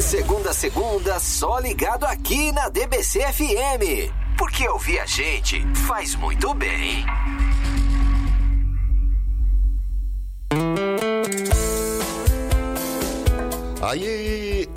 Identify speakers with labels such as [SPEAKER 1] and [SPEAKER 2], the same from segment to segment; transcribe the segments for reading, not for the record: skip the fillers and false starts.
[SPEAKER 1] De segunda a segunda, só ligado aqui na DBC FM. Porque ouvir a gente faz muito bem.
[SPEAKER 2] Aí,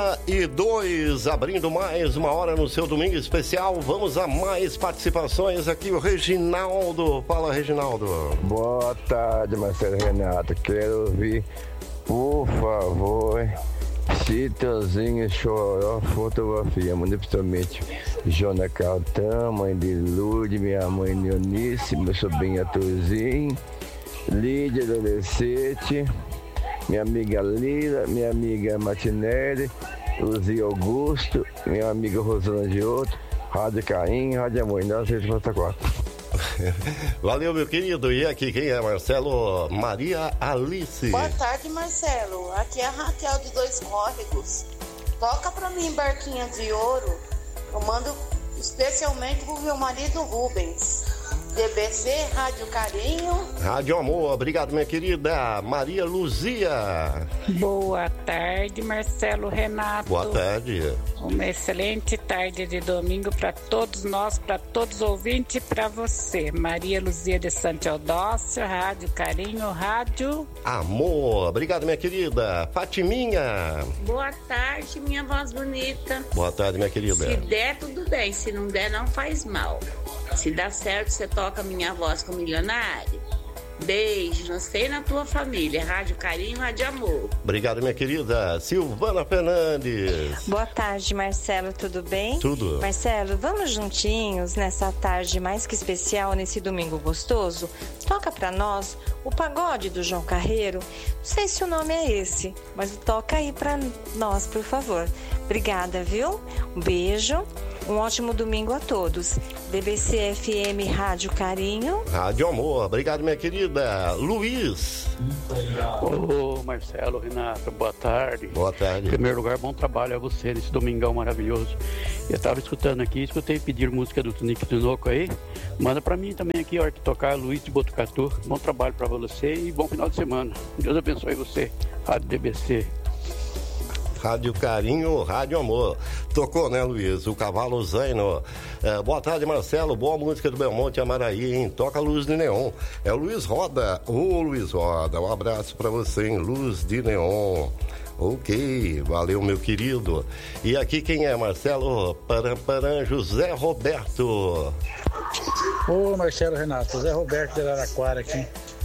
[SPEAKER 2] 1:02, abrindo mais uma hora no seu domingo especial. Vamos a mais participações aqui. O Reginaldo. Fala, Reginaldo.
[SPEAKER 3] Boa tarde, Marcelo Renato. Quero ouvir, por favor, Chitãozinho Choró, fotografia. Muito principalmente Jona Caltão, mãe de Lourdes, minha mãe Neonice, meu sobrinho Arthurzinho, Lídia Adolescente, minha amiga Lila, minha amiga Martinelli, Luzia Augusto, minha amiga Rosana Giotto, Rádio Carinho, Rádio Amor, 944.
[SPEAKER 2] Valeu, meu querido. E aqui quem é? Marcelo, Maria Alice.
[SPEAKER 4] Boa tarde, Marcelo. Aqui é a Raquel de Dois Córregos. Toca pra mim Barquinha de Ouro. Eu mando especialmente pro meu marido Rubens. DBC, Rádio Carinho.
[SPEAKER 2] Rádio Amor, obrigado, minha querida Maria Luzia.
[SPEAKER 5] Boa tarde, Marcelo Renato.
[SPEAKER 2] Boa tarde.
[SPEAKER 5] Uma excelente tarde de domingo para todos nós, para todos os ouvintes e para você. Maria Luzia de Santo Eudócio, Rádio Carinho, Rádio
[SPEAKER 2] Amor, obrigado, minha querida Fatiminha.
[SPEAKER 6] Boa tarde, minha voz bonita.
[SPEAKER 2] Boa tarde, minha querida.
[SPEAKER 6] Se der, tudo bem. Se não der, não faz mal. Se dá certo, você toca minha voz com milionário. Beijo, não sei na tua família. Rádio Carinho, Rádio Amor.
[SPEAKER 2] Obrigado, minha querida Silvana Fernandes.
[SPEAKER 7] Boa tarde, Marcelo, tudo bem?
[SPEAKER 2] Tudo.
[SPEAKER 7] Marcelo, vamos juntinhos nessa tarde mais que especial, nesse domingo gostoso? Toca pra nós o pagode do João Carreiro. Não sei se o nome é esse, mas toca aí pra nós, por favor. Obrigada, viu? Um beijo. Um ótimo domingo a todos. DBC FM Rádio Carinho.
[SPEAKER 2] Rádio Amor. Obrigado, minha querida Luiz.
[SPEAKER 8] Ô, Marcelo, Renato, boa tarde.
[SPEAKER 2] Boa tarde.
[SPEAKER 8] Em primeiro lugar, bom trabalho a você nesse domingão maravilhoso. Eu estava escutando aqui, escutei pedir música do Tunique Tinoco aí. Manda pra mim também aqui, a hora que tocar, Luiz de Botucatu. Bom trabalho pra você e bom final de semana. Deus abençoe você, Rádio DBC.
[SPEAKER 2] Rádio Carinho, Rádio Amor. Tocou, né, Luiz? O Cavalo Zaino. Boa tarde, Marcelo. Boa música do Belmonte Amaraí, hein? Toca Luz de Neon. É o Luiz Roda. Ô, Luiz Roda, um abraço pra você, hein? Luz de Neon. Ok, valeu, meu querido. E aqui quem é, Marcelo? Param, José Roberto.
[SPEAKER 9] Ô, Marcelo Renato, José Roberto de Araraquara aqui.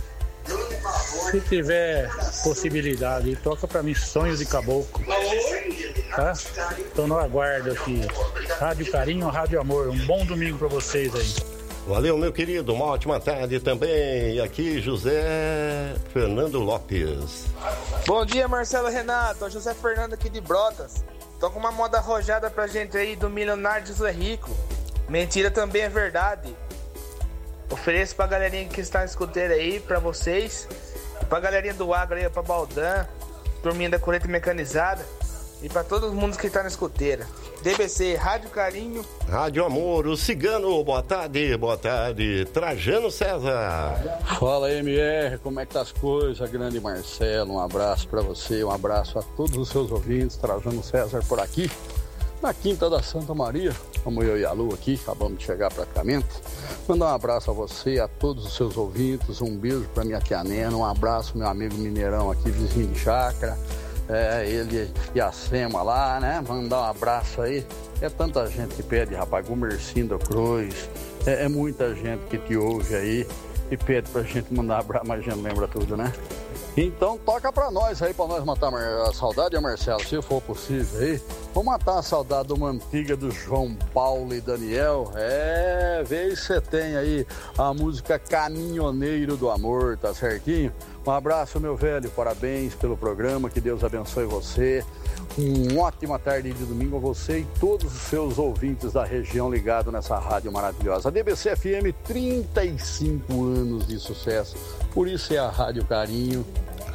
[SPEAKER 9] Se tiver possibilidade, toca pra mim Sonhos de Caboclo, tá? Tô no aguardo aqui. Rádio Carinho, Rádio Amor. Um bom domingo pra vocês aí.
[SPEAKER 2] Valeu, meu querido. Uma ótima tarde também. E aqui, José Fernando Lopes.
[SPEAKER 10] Bom dia, Marcelo Renato. José Fernando aqui de Brotas. Toca uma moda arrojada pra gente aí do milionário José Rico. Mentira também é verdade. Ofereço pra galerinha que está na escuteira aí, pra vocês, pra galerinha do agro aí, pra Baldan, turminha da colheita mecanizada e pra todo mundo que está na escuteira. DBC, Rádio Carinho.
[SPEAKER 2] Rádio Amor, o Cigano, boa tarde, Trajano César.
[SPEAKER 11] Fala, MR, como é que tá as coisas, grande Marcelo, um abraço pra você, um abraço a todos os seus ouvintes, Trajano César por aqui, na Quinta da Santa Maria, como eu e a Lu aqui, acabamos de chegar praticamente. Mandar um abraço a você, a todos os seus ouvintes, um beijo pra minha tia Nena, um abraço meu amigo Mineirão aqui, vizinho de chácara, ele e a Sema lá, né? Mandar um abraço aí. É tanta gente que pede, rapaz, Gumercindo Cruz, é muita gente que te ouve aí e pede pra gente mandar um abraço, mas a gente lembra tudo, né? Então toca pra nós aí, pra nós matar a saudade, Marcelo, se for possível aí. Vamos matar a saudade de uma antiga do João Paulo e Daniel. Vê se você tem aí a música Caminhoneiro do Amor, tá certinho? Um abraço, meu velho, parabéns pelo programa, que Deus abençoe você. Uma ótima tarde de domingo a você e todos os seus ouvintes da região ligados nessa rádio maravilhosa. A DBC FM, 35 anos de sucesso, por isso é a Rádio Carinho.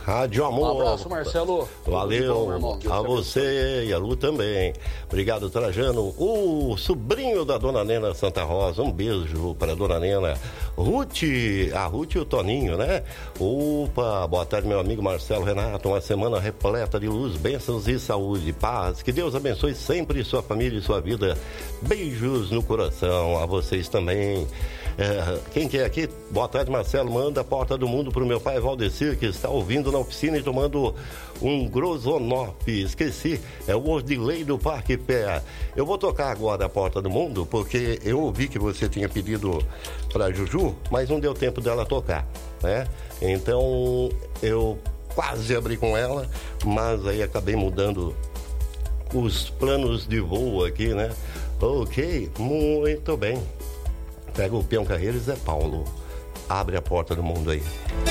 [SPEAKER 2] Rádio Amor.
[SPEAKER 11] Um abraço, Marcelo.
[SPEAKER 2] Valeu.
[SPEAKER 11] Bom, irmão.
[SPEAKER 2] A você e a Lu também. Obrigado, Trajano. O sobrinho da Dona Nena Santa Rosa. Um beijo para a Dona Nena. Ruth, a Ruth e o Toninho, né? Opa, boa tarde, meu amigo Marcelo Renato. Uma semana repleta de luz, bênçãos e saúde, paz. Que Deus abençoe sempre sua família e sua vida. Beijos no coração. A vocês também. Quem que é aqui? Boa tarde, Marcelo. Manda a Porta do Mundo pro meu pai Valdecir, que está ouvindo na oficina e tomando um Grosonop. Esqueci, é o Ordilei do Parque Pé. Eu vou tocar agora a Porta do Mundo, porque eu ouvi que você tinha pedido pra Juju, mas não deu tempo dela tocar, né? Então, eu quase abri com ela, mas aí acabei mudando os planos de voo aqui, né? Ok, muito bem. Pega o peão Carreiro e Zé Paulo. Abre a Porta do Mundo aí.